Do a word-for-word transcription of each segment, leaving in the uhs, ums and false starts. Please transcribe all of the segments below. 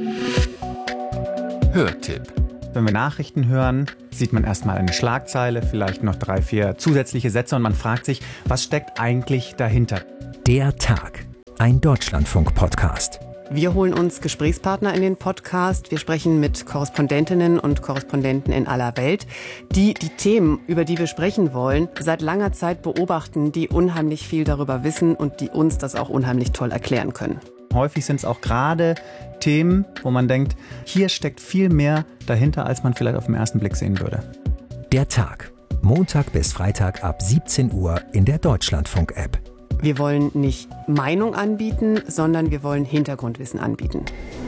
Hörtipp. Wenn wir Nachrichten hören, sieht man erstmal eine Schlagzeile, vielleicht noch drei, vier zusätzliche Sätze und man fragt sich, was steckt eigentlich dahinter? Der Tag, ein Deutschlandfunk-Podcast. Wir holen uns Gesprächspartner in den Podcast. Wir sprechen mit Korrespondentinnen und Korrespondenten in aller Welt, die die Themen, über die wir sprechen wollen, seit langer Zeit beobachten, die unheimlich viel darüber wissen und die uns das auch unheimlich toll erklären können. Häufig sind es auch gerade Themen, wo man denkt, hier steckt viel mehr dahinter, als man vielleicht auf den ersten Blick sehen würde. Der Tag, Montag bis Freitag ab siebzehn Uhr in der Deutschlandfunk-App. Wir wollen nicht Meinung anbieten, sondern wir wollen Hintergrundwissen anbieten.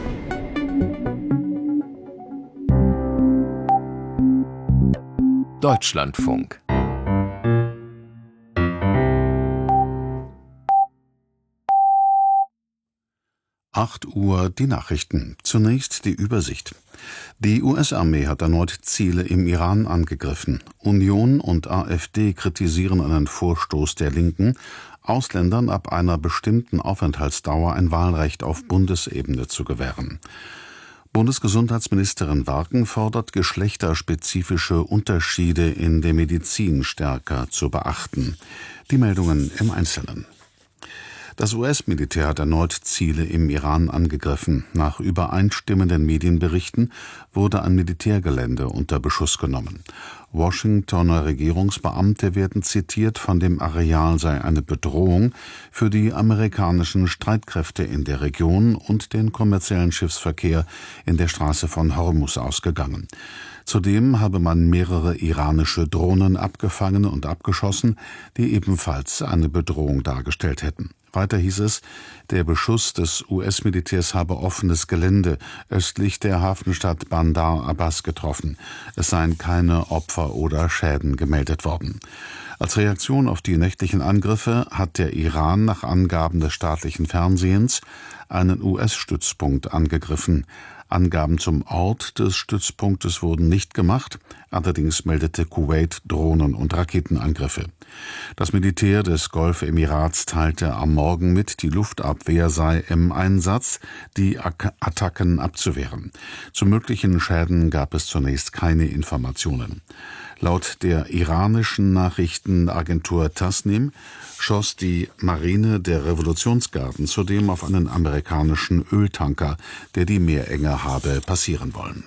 Deutschlandfunk. acht Uhr die Nachrichten. Zunächst die Übersicht. Die U S-Armee hat erneut Ziele im Iran angegriffen. Union und AfD kritisieren einen Vorstoß der Linken, Ausländern ab einer bestimmten Aufenthaltsdauer ein Wahlrecht auf Bundesebene zu gewähren. Bundesgesundheitsministerin Warken fordert, geschlechterspezifische Unterschiede in der Medizin stärker zu beachten. Die Meldungen im Einzelnen. Das U S-Militär hat erneut Ziele im Iran angegriffen. Nach übereinstimmenden Medienberichten wurde ein Militärgelände unter Beschuss genommen. Washingtoner Regierungsbeamte werden zitiert, von dem Areal sei eine Bedrohung für die amerikanischen Streitkräfte in der Region und den kommerziellen Schiffsverkehr in der Straße von Hormuz ausgegangen. Zudem habe man mehrere iranische Drohnen abgefangen und abgeschossen, die ebenfalls eine Bedrohung dargestellt hätten. Weiter hieß es, der Beschuss des U S-Militärs habe offenes Gelände östlich der Hafenstadt Bandar Abbas getroffen. Es seien keine Opfer oder Schäden gemeldet worden. Als Reaktion auf die nächtlichen Angriffe hat der Iran nach Angaben des staatlichen Fernsehens einen U S-Stützpunkt angegriffen. Angaben zum Ort des Stützpunktes wurden nicht gemacht, allerdings meldete Kuwait Drohnen- und Raketenangriffe. Das Militär des Golfemirats teilte am Morgen mit, die Luftabwehr sei im Einsatz, die Attacken abzuwehren. Zu möglichen Schäden gab es zunächst keine Informationen. Laut der iranischen Nachrichtenagentur Tasnim schoss die Marine der Revolutionsgarden zudem auf einen amerikanischen Öltanker, der die Meerenge habe passieren wollen.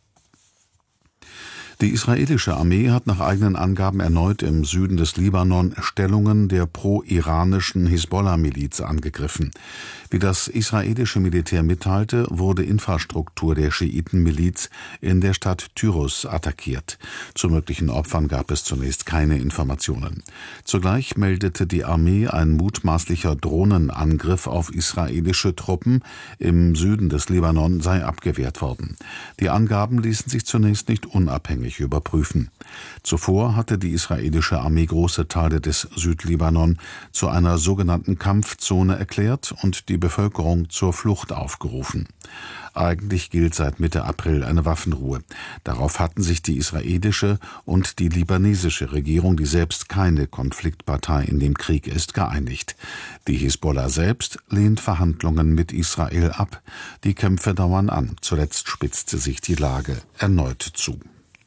Die israelische Armee hat nach eigenen Angaben erneut im Süden des Libanon Stellungen der pro-iranischen Hisbollah-Miliz angegriffen. Wie das israelische Militär mitteilte, wurde Infrastruktur der Schiiten-Miliz in der Stadt Tyros attackiert. Zu möglichen Opfern gab es zunächst keine Informationen. Zugleich meldete die Armee, ein mutmaßlicher Drohnenangriff auf israelische Truppen im Süden des Libanon sei abgewehrt worden. Die Angaben ließen sich zunächst nicht unabhängig überprüfen. Zuvor hatte die israelische Armee große Teile des Südlibanon zu einer sogenannten Kampfzone erklärt und die Bevölkerung zur Flucht aufgerufen. Eigentlich gilt seit Mitte April eine Waffenruhe. Darauf hatten sich die israelische und die libanesische Regierung, die selbst keine Konfliktpartei in dem Krieg ist, geeinigt. Die Hisbollah selbst lehnt Verhandlungen mit Israel ab. Die Kämpfe dauern an. Zuletzt spitzte sich die Lage erneut zu.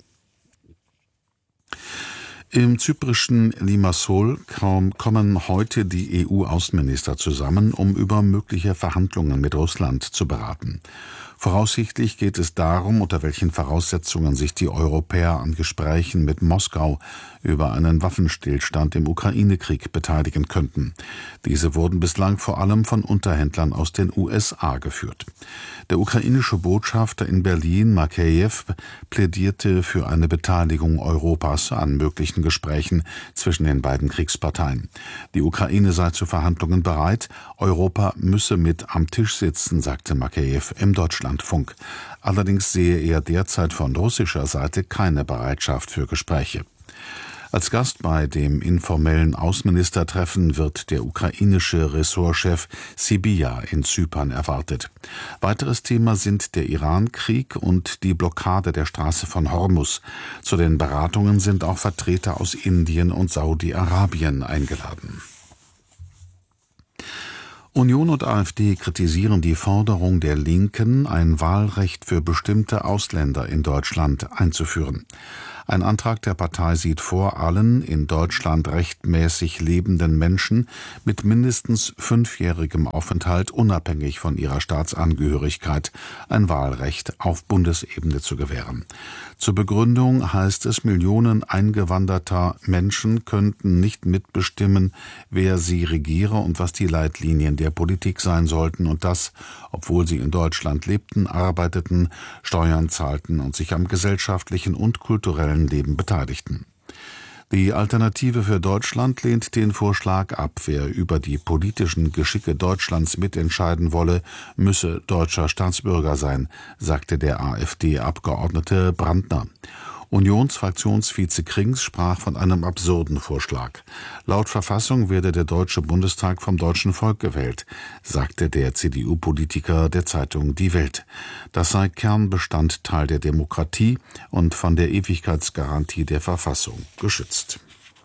Im zyprischen Limassol kommen heute die E U-Außenminister zusammen, um über mögliche Verhandlungen mit Russland zu beraten. Voraussichtlich geht es darum, unter welchen Voraussetzungen sich die Europäer an Gesprächen mit Moskau über einen Waffenstillstand im Ukraine-Krieg beteiligen könnten. Diese wurden bislang vor allem von Unterhändlern aus den U S A geführt. Der ukrainische Botschafter in Berlin, Makeyev, plädierte für eine Beteiligung Europas an möglichen Gesprächen zwischen den beiden Kriegsparteien. Die Ukraine sei zu Verhandlungen bereit, Europa müsse mit am Tisch sitzen, sagte Makeyev im Deutschlandfunk. Allerdings sehe er derzeit von russischer Seite keine Bereitschaft für Gespräche. Als Gast bei dem informellen Außenministertreffen wird der ukrainische Ressortchef Sybiha in Zypern erwartet. Weiteres Thema sind der Iran-Krieg und die Blockade der Straße von Hormuz. Zu den Beratungen sind auch Vertreter aus Indien und Saudi-Arabien eingeladen. Union und AfD kritisieren die Forderung der Linken, ein Wahlrecht für bestimmte Ausländer in Deutschland einzuführen. Ein Antrag der Partei sieht vor, allen in Deutschland rechtmäßig lebenden Menschen mit mindestens fünfjährigem Aufenthalt unabhängig von ihrer Staatsangehörigkeit ein Wahlrecht auf Bundesebene zu gewähren. Zur Begründung heißt es, Millionen eingewanderter Menschen könnten nicht mitbestimmen, wer sie regiere und was die Leitlinien der Politik sein sollten, und das, obwohl sie in Deutschland lebten, arbeiteten, Steuern zahlten und sich am gesellschaftlichen und kulturellen Leben beteiligten. Die Alternative für Deutschland lehnt den Vorschlag ab. Wer über die politischen Geschicke Deutschlands mitentscheiden wolle, müsse deutscher Staatsbürger sein, sagte der AfD-Abgeordnete Brandner. Unionsfraktionsvize Krings sprach von einem absurden Vorschlag. Laut Verfassung werde der Deutsche Bundestag vom deutschen Volk gewählt, sagte der C D U-Politiker der Zeitung Die Welt. Das sei Kernbestandteil der Demokratie und von der Ewigkeitsgarantie der Verfassung geschützt.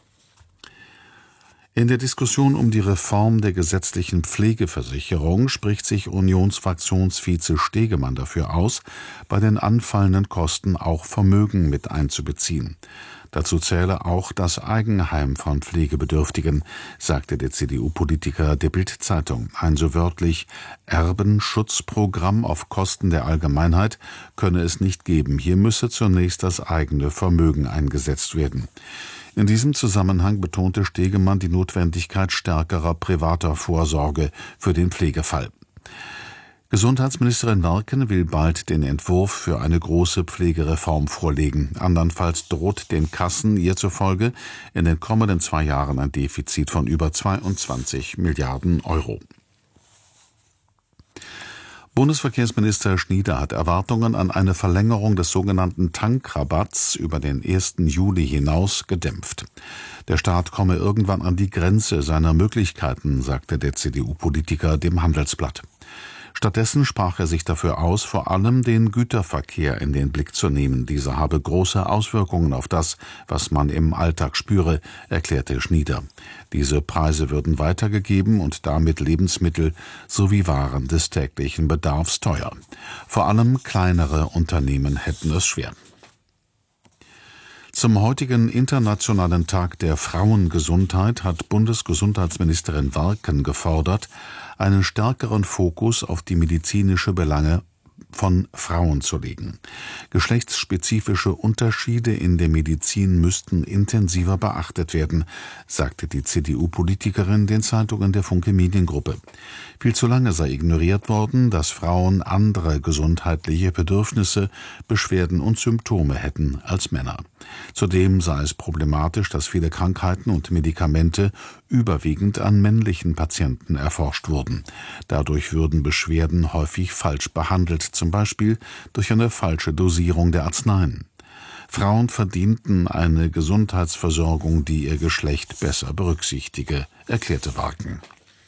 In der Diskussion um die Reform der gesetzlichen Pflegeversicherung spricht sich Unionsfraktionsvize Stegemann dafür aus, bei den anfallenden Kosten auch Vermögen mit einzubeziehen. Dazu zähle auch das Eigenheim von Pflegebedürftigen, sagte der C D U-Politiker der Bild-Zeitung. Ein so wörtlich Erbenschutzprogramm auf Kosten der Allgemeinheit könne es nicht geben. Hier müsse zunächst das eigene Vermögen eingesetzt werden. In diesem Zusammenhang betonte Stegemann die Notwendigkeit stärkerer privater Vorsorge für den Pflegefall. Gesundheitsministerin Merkel will bald den Entwurf für eine große Pflegereform vorlegen. Andernfalls droht den Kassen ihr zufolge in den kommenden zwei Jahren ein Defizit von über zweiundzwanzig Milliarden Euro. Bundesverkehrsminister Schnieder hat Erwartungen an eine Verlängerung des sogenannten Tankrabatts über den ersten Juli hinaus gedämpft. Der Staat komme irgendwann an die Grenze seiner Möglichkeiten, sagte der C D U-Politiker dem Handelsblatt. Stattdessen sprach er sich dafür aus, vor allem den Güterverkehr in den Blick zu nehmen. Dieser habe große Auswirkungen auf das, was man im Alltag spüre, erklärte Schnieder. Diese Preise würden weitergegeben und damit Lebensmittel sowie Waren des täglichen Bedarfs teuer. Vor allem kleinere Unternehmen hätten es schwer. Zum heutigen Internationalen Tag der Frauengesundheit hat Bundesgesundheitsministerin Warken gefordert, einen stärkeren Fokus auf die medizinische Belange von Frauen zu legen. Geschlechtsspezifische Unterschiede in der Medizin müssten intensiver beachtet werden, sagte die C D U-Politikerin den Zeitungen der Funke Mediengruppe. Viel zu lange sei ignoriert worden, dass Frauen andere gesundheitliche Bedürfnisse, Beschwerden und Symptome hätten als Männer. Zudem sei es problematisch, dass viele Krankheiten und Medikamente überwiegend an männlichen Patienten erforscht wurden. Dadurch würden Beschwerden häufig falsch behandelt, zum Beispiel durch eine falsche Dosierung der Arzneien. Frauen verdienten eine Gesundheitsversorgung, die ihr Geschlecht besser berücksichtige, erklärte Warken.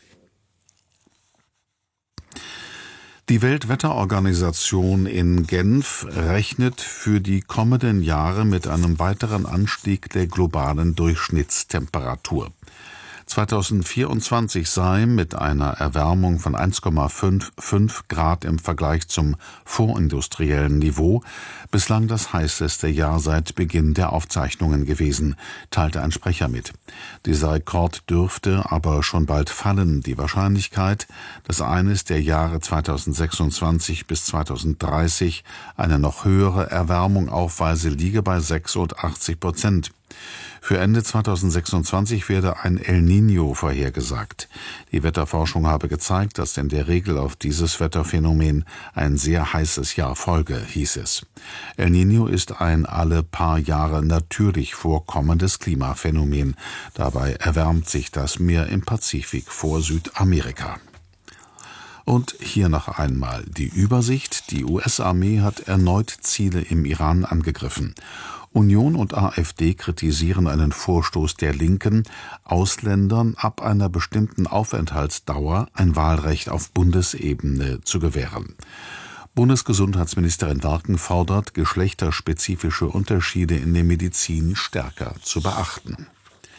Die Weltwetterorganisation in Genf rechnet für die kommenden Jahre mit einem weiteren Anstieg der globalen Durchschnittstemperatur. zweitausendvierundzwanzig sei mit einer Erwärmung von eins Komma fünfundfünfzig Grad im Vergleich zum vorindustriellen Niveau bislang das heißeste Jahr seit Beginn der Aufzeichnungen gewesen, teilte ein Sprecher mit. Dieser Rekord dürfte aber schon bald fallen. Die Wahrscheinlichkeit, dass eines der Jahre zweitausendsechsundzwanzig bis zweitausenddreißig eine noch höhere Erwärmung aufweise, liege bei sechsundachtzig Prozent. Für Ende zweitausendsechsundzwanzig werde ein El Niño vorhergesagt. Die Wetterforschung habe gezeigt, dass in der Regel auf dieses Wetterphänomen ein sehr heißes Jahr folge, hieß es. El Niño ist ein alle paar Jahre natürlich vorkommendes Klimaphänomen. Dabei erwärmt sich das Meer im Pazifik vor Südamerika. Und hier noch einmal die Übersicht. Die U S-Armee hat erneut Ziele im Iran angegriffen. Union und AfD kritisieren einen Vorstoß der Linken, Ausländern ab einer bestimmten Aufenthaltsdauer ein Wahlrecht auf Bundesebene zu gewähren. Bundesgesundheitsministerin Warken fordert, geschlechterspezifische Unterschiede in der Medizin stärker zu beachten.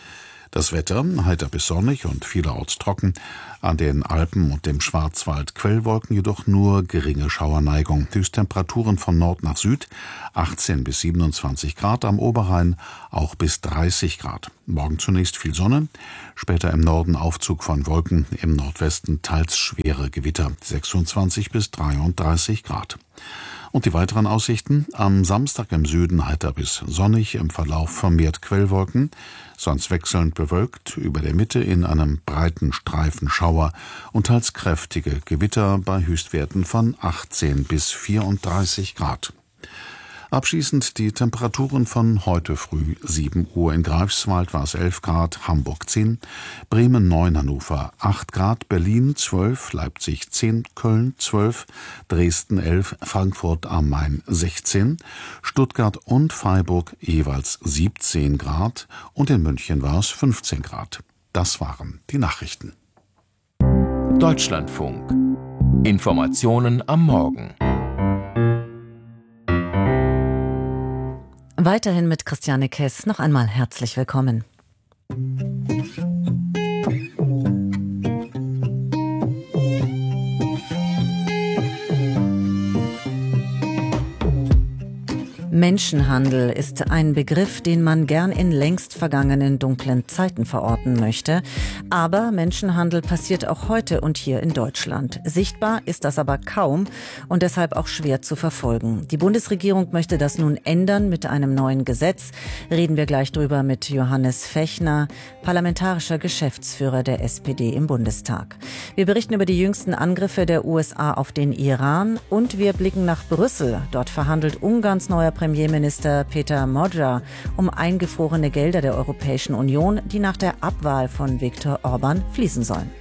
Das Wetter heiter bis sonnig und vielerorts trocken. An den Alpen und dem Schwarzwald Quellwolken, jedoch nur geringe Schauerneigung. Höchsttemperaturen von Nord nach Süd achtzehn bis siebenundzwanzig Grad, am Oberrhein auch bis dreißig Grad. Morgen zunächst viel Sonne, später im Norden Aufzug von Wolken, im Nordwesten teils schwere Gewitter, sechsundzwanzig bis dreiunddreißig Grad. Und die weiteren Aussichten: am Samstag im Süden heiter bis sonnig, im Verlauf vermehrt Quellwolken, sonst wechselnd bewölkt, über der Mitte in einem breiten Streifen Schauer und teils kräftige Gewitter bei Höchstwerten von achtzehn bis vierunddreißig Grad. Abschließend die Temperaturen von heute früh. sieben Uhr in Greifswald war es elf Grad, Hamburg zehn, Bremen neun, Hannover acht Grad, Berlin zwölf, Leipzig zehn, Köln zwölf, Dresden elf, Frankfurt am Main sechzehn, Stuttgart und Freiburg jeweils siebzehn Grad und in München war es fünfzehn Grad. Das waren die Nachrichten. Deutschlandfunk. Informationen am Morgen. Weiterhin mit Christiane Kess. Noch einmal herzlich willkommen. Menschenhandel ist ein Begriff, den man gern in längst vergangenen dunklen Zeiten verorten möchte. Aber Menschenhandel passiert auch heute und hier in Deutschland. Sichtbar ist das aber kaum und deshalb auch schwer zu verfolgen. Die Bundesregierung möchte das nun ändern mit einem neuen Gesetz. Reden wir gleich drüber mit Johannes Fechner, parlamentarischer Geschäftsführer der S P D im Bundestag. Wir berichten über die jüngsten Angriffe der U S A auf den Iran und wir blicken nach Brüssel. Dort verhandelt Ungarns neuer Premierminister Peter Magyar um eingefrorene Gelder der Europäischen Union, die nach der Abwahl von Viktor Orbán fließen sollen.